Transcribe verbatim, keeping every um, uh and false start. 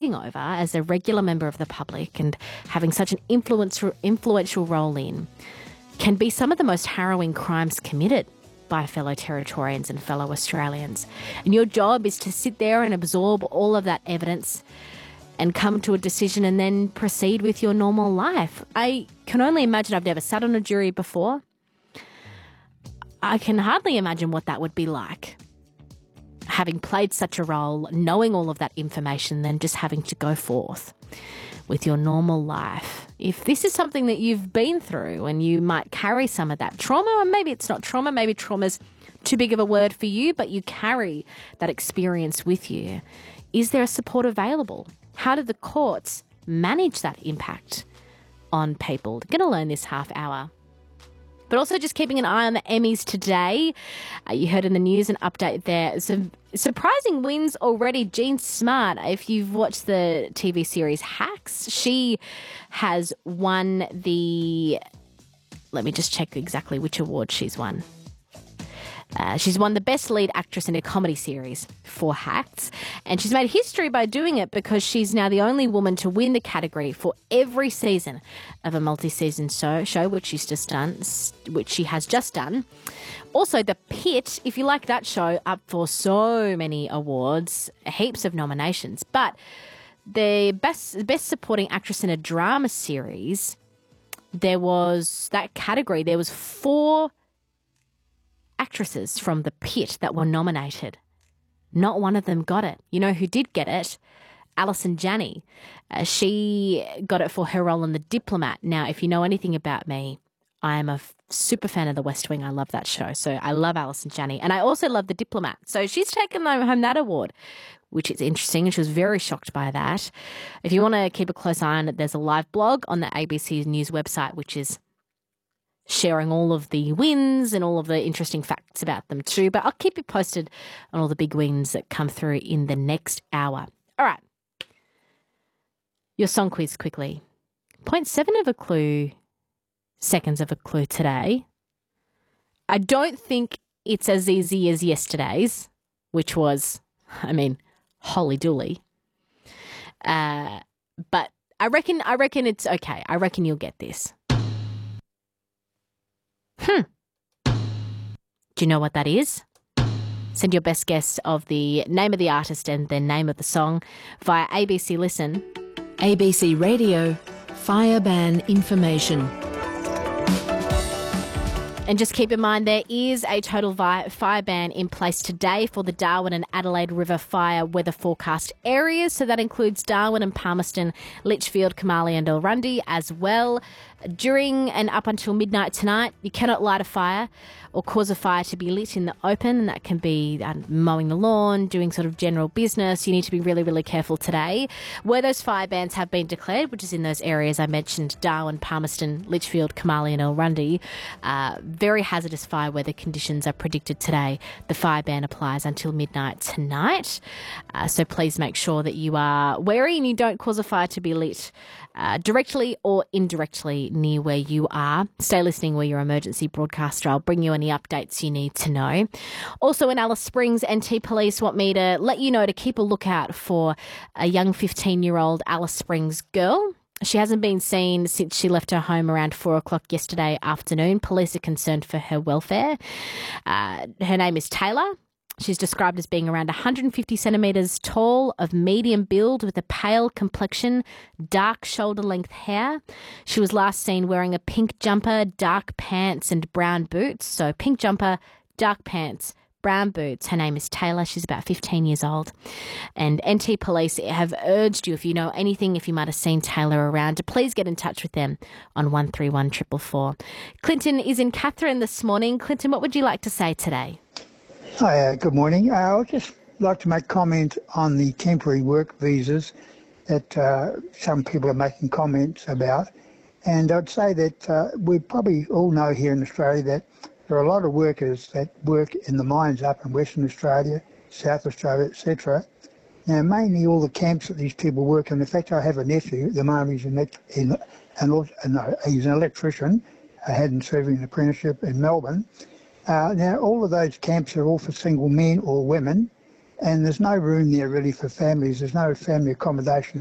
presiding over as a regular member of the public and having such an influential, influential role in can be some of the most harrowing crimes committed by fellow Territorians and fellow Australians. And your job is to sit there and absorb all of that evidence and come to a decision and then proceed with your normal life. I can only imagine. I've never sat on a jury before. I can hardly imagine what that would be like, having played such a role, knowing all of that information, then just having to go forth with your normal life. If this is something that you've been through and you might carry some of that trauma, or maybe it's not trauma, maybe trauma's too big of a word for you, but you carry that experience with you, is there a support available? How do the courts manage that impact on people? We're going to learn this half hour. But also just keeping an eye on the Emmys today. Uh, you heard in the news an update there. Some surprising wins already. Jean Smart, if you've watched the T V series Hacks, she has won the... Let me just check exactly which award she's won. Uh, she's won the Best Lead Actress in a Comedy Series for Hacks, and she's made history by doing it because she's now the only woman to win the category for every season of a multi-season show, show which she's just done, which she has just done. Also, The Pit, if you like that show, up for so many awards, heaps of nominations. But the best best supporting actress in a drama series, there was that category. There was four actresses from The Pit that were nominated. Not one of them got it. You know who did get it? Alison Janney. Uh, she got it for her role in The Diplomat. Now, if you know anything about me, I am a f- super fan of The West Wing. I love that show. So I love Alison Janney. And I also love The Diplomat. So she's taken home that award, which is interesting. And she was very shocked by that. If you want to keep a close eye on it, there's a live blog on the A B C News website, which is sharing all of the wins and all of the interesting facts about them too. But I'll keep you posted on all the big wins that come through in the next hour. All right. Your song quiz quickly. Point seven of a clue, seconds of a clue today. I don't think it's as easy as yesterday's, which was, I mean, holy dooly. Uh, but I reckon, I reckon it's okay. I reckon you'll get this. Hmm. Do you know what that is? Send your best guess of the name of the artist and the name of the song via A B C Listen. A B C Radio, fire ban information. And just keep in mind there is a total vi- fire ban in place today for the Darwin and Adelaide River fire weather forecast areas. So that includes Darwin and Palmerston, Litchfield, Kamali and Ulrundi as well. During and up until midnight tonight, you cannot light a fire or cause a fire to be lit in the open, and that can be um, mowing the lawn, doing sort of general business. You need to be really, really careful today. Where those fire bans have been declared, which is in those areas I mentioned, Darwin, Palmerston, Litchfield, Kamali and Ulrundi, uh, very hazardous fire weather conditions are predicted today. The fire ban applies until midnight tonight. Uh, so please make sure that you are wary and you don't cause a fire to be lit uh, directly or indirectly near where you are. Stay listening where your emergency broadcaster. I'll bring you any updates you need to know. Also in Alice Springs, N T Police want me to let you know to keep a lookout for a young fifteen-year-old Alice Springs girl. She hasn't been seen since she left her home around four o'clock yesterday afternoon. Police are concerned for her welfare. Uh, her name is Taylor. She's described as being around one hundred fifty centimetres tall, of medium build, with a pale complexion, dark shoulder-length hair. She was last seen wearing a pink jumper, dark pants and brown boots. So pink jumper, dark pants, brown boots. Her name is Taylor. She's about fifteen years old. And N T Police have urged you, if you know anything, if you might have seen Taylor around, to please get in touch with them on one three one four four four. Clinton is in Katherine this morning. Clinton, what would you like to say today? Hi, uh, good morning. Uh, I would just like to make comment on the temporary work visas that uh, some people are making comments about. And I'd say that uh, we probably all know here in Australia that there are a lot of workers that work in the mines up in Western Australia, South Australia, et cetera. Now, mainly all the camps that these people work in. In fact, I have a nephew at the moment. He's an, in, an, no, he's an electrician. I had him serving an apprenticeship in Melbourne. Uh, now, all of those camps are all for single men or women, and there's no room there really for families. There's no family accommodation